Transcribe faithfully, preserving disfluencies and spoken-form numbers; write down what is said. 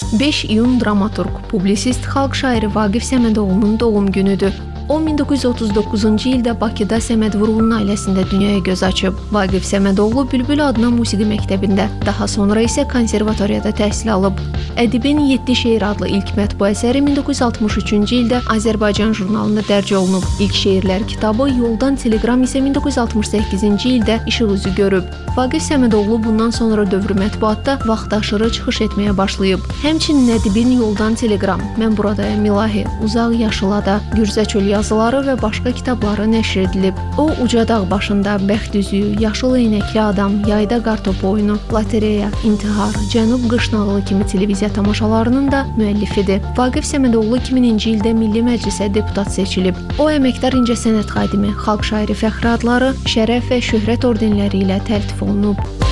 beş iyun dramaturq, publisist, xalq şairi Vaqif Səmədoğlunun doğum günüdür. O min doqquz yüz otuz doqquzuncu ildə Bakıda Səməd Vurğunun ailəsində dünyaya göz açıb. Vaqif Səmədoğlu Bülbül adına musiqi məktəbində, daha sonra isə konservatoriyada təhsil alıb. Ədibin Yeddi şeir adlı ilk mətbu əsəri min doqquz yüz altmış üçüncü ildə Azərbaycan jurnalında dərc olunub. İlk şeirlər kitabı Yoldan Telegram isə min doqquz yüz altmış səkkizinci ildə işıq üzü görüb. Vaqif Səmədoğlu bundan sonra dövrü mətbuatda vaxtaşırı çıxış etməyə başlayıb. Həmçinin ədibin Yoldan Telegram, Mən buradayam ilahi, Uzaq yaşılada, Gürzə çölü yazıları və başqa kitabları nəşr edilib. O, Ucadağ başında, Bəxt üzüyü, Yaşıl eynəkli adam, Yayda qartop oyunu, Lotereya, İntihar, Cənub qış nağılı kimi televiziya tamaşalarının da müəllifidir. Vaqif Səmədoğlu iki minci ildə Milli Məclisə deputat seçilib. O, əməkdar incəsənət xadimi, xalq şairi fəxri adları, şərəf və şöhrət ordenləri ilə təltif olunub.